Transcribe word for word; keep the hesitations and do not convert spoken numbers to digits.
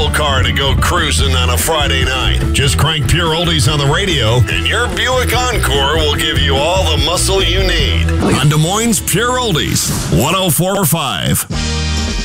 car to go cruising on a Friday night. Just crank Pure Oldies on the radio, and your Buick Encore will give you all the muscle you need. On Des Moines' Pure Oldies, one oh four point five.